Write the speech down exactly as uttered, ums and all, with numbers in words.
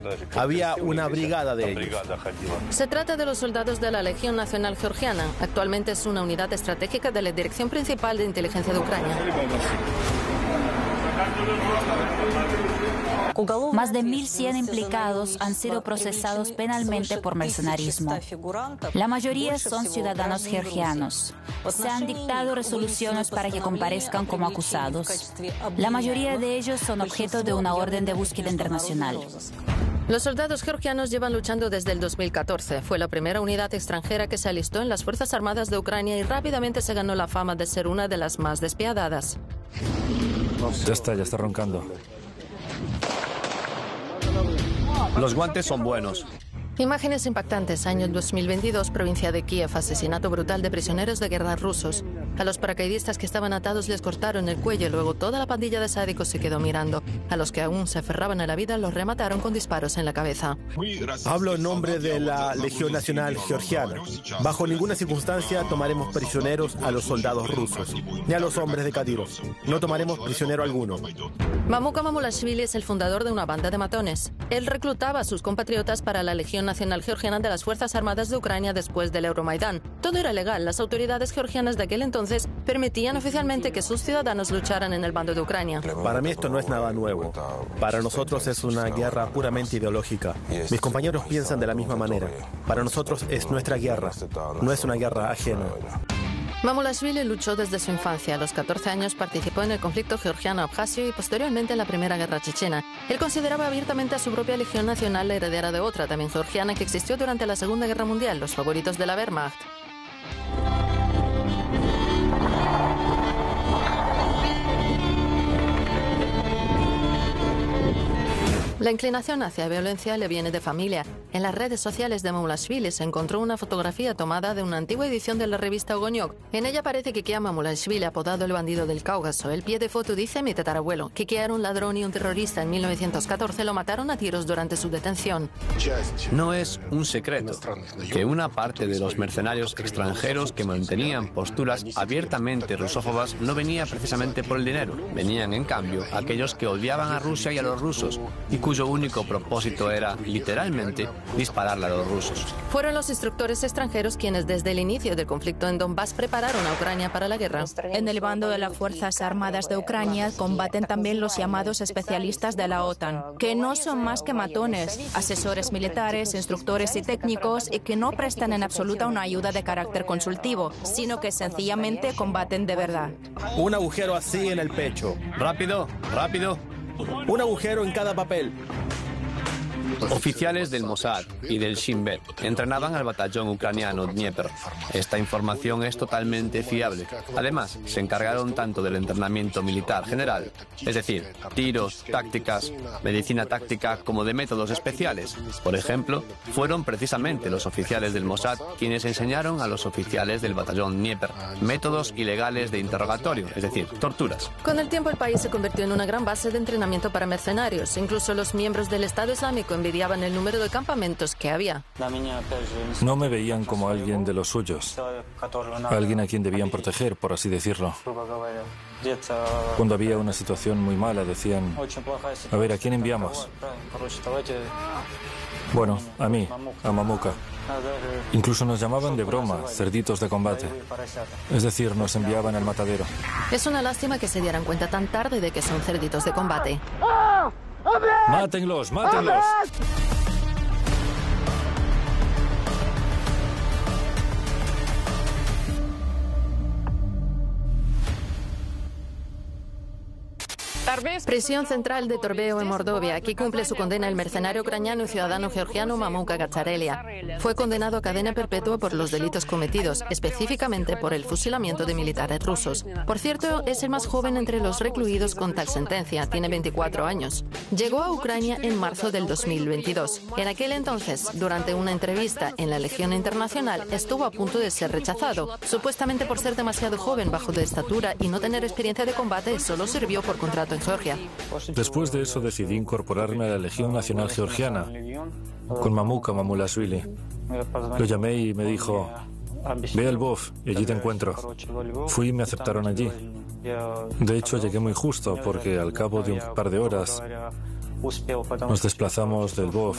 Había una brigada de ellos. Se trata de los soldados de la Legión Nacional Georgiana. Actualmente es una unidad estratégica de la Dirección Principal de Inteligencia de Ucrania. Más de mil cien implicados han sido procesados penalmente por mercenarismo. La mayoría son ciudadanos georgianos. Se han dictado resoluciones para que comparezcan como acusados. La mayoría de ellos son objeto de una orden de búsqueda internacional. Los soldados georgianos llevan luchando desde el dos mil catorce. Fue la primera unidad extranjera que se alistó en las Fuerzas Armadas de Ucrania y rápidamente se ganó la fama de ser una de las más despiadadas. Ya está, ya está roncando. Los guantes son buenos. Imágenes impactantes. Año dos mil veintidós, provincia de Kiev. Asesinato brutal de prisioneros de guerra rusos. A los paracaidistas que estaban atados les cortaron el cuello y luego toda la pandilla de sádicos se quedó mirando. A los que aún se aferraban a la vida los remataron con disparos en la cabeza. Hablo en nombre de la Legión Nacional Georgiana. Bajo ninguna circunstancia tomaremos prisioneros a los soldados rusos, ni a los hombres de Kadyrov. No tomaremos prisionero alguno. Mamuka Mamulashvili es el fundador de una banda de matones. Él reclutaba a sus compatriotas para la Legión Nacional Georgiana de las Fuerzas Armadas de Ucrania después del Euromaidán. Todo era legal. Las autoridades georgianas de aquel entonces permitían oficialmente que sus ciudadanos lucharan en el bando de Ucrania. Para mí esto no es nada nuevo. Para nosotros es una guerra puramente ideológica. Mis compañeros piensan de la misma manera. Para nosotros es nuestra guerra. No es una guerra ajena. Mamulashvili luchó desde su infancia. A los catorce años participó en el conflicto georgiano-abjasio y posteriormente en la Primera Guerra Chechena. Él consideraba abiertamente a su propia Legión Nacional la heredera de otra, también georgiana, que existió durante la Segunda Guerra Mundial, los favoritos de la Wehrmacht. La inclinación hacia violencia le viene de familia. En las redes sociales de Mamulashvili se encontró una fotografía tomada de una antigua edición de la revista Ogoniok. En ella aparece Kiki Mamulashvili, apodado el bandido del Cáucaso. El pie de foto dice: mi tatarabuelo. Kiki era un ladrón y un terrorista. En mil novecientos catorce lo mataron a tiros durante su detención. No es un secreto que una parte de los mercenarios extranjeros que mantenían posturas abiertamente rusófobas no venía precisamente por el dinero. Venían, en cambio, aquellos que odiaban a Rusia y a los rusos y cuyo único propósito era, literalmente, dispararle a los rusos. Fueron los instructores extranjeros quienes desde el inicio del conflicto en Donbass prepararon a Ucrania para la guerra. En el bando de las Fuerzas Armadas de Ucrania combaten también los llamados especialistas de la OTAN, que no son más que matones, asesores militares, instructores y técnicos, y que no prestan en absoluta una ayuda de carácter consultivo, sino que sencillamente combaten de verdad. Un agujero así en el pecho. ¡Rápido! ¡Rápido! Un agujero en cada papel. Oficiales del Mossad y del Shin Bet entrenaban al batallón ucraniano Dnieper. Esta información es totalmente fiable. Además, se encargaron tanto del entrenamiento militar general, es decir, tiros, tácticas, medicina táctica, como de métodos especiales. Por ejemplo, fueron precisamente los oficiales del Mossad quienes enseñaron a los oficiales del batallón Dnieper métodos ilegales de interrogatorio, es decir, torturas. Con el tiempo el país se convirtió en una gran base de entrenamiento para mercenarios. Incluso los miembros del Estado Islámico envidiaban el número de campamentos que había. No me veían como alguien de los suyos, alguien a quien debían proteger, por así decirlo. Cuando había una situación muy mala decían: a ver, ¿a quién enviamos? Bueno, a mí, a Mamuka. Incluso nos llamaban de broma cerditos de combate. Es decir, nos enviaban al matadero. Es una lástima que se dieran cuenta tan tarde de que son cerditos de combate. ¡Mátenlos, mátenlos! Prisión central de Torbeo en Mordovia. Aquí cumple su condena el mercenario ucraniano y ciudadano georgiano Mamuka Gatcharelia. Fue condenado a cadena perpetua por los delitos cometidos, específicamente por el fusilamiento de militares rusos. Por cierto, es el más joven entre los recluidos con tal sentencia. Tiene veinticuatro años. Llegó a Ucrania en marzo del dos mil veintidós. En aquel entonces, durante una entrevista en la Legión Internacional, estuvo a punto de ser rechazado. Supuestamente por ser demasiado joven, bajo de estatura y no tener experiencia de combate, solo sirvió por contrato en Georgia. Después de eso decidí incorporarme a la Legión Nacional Georgiana con Mamuka Mamulashvili. Lo llamé y me dijo: ve al B O F y allí te encuentro. Fui y me aceptaron allí. De hecho, llegué muy justo porque al cabo de un par de horas nos desplazamos del B O F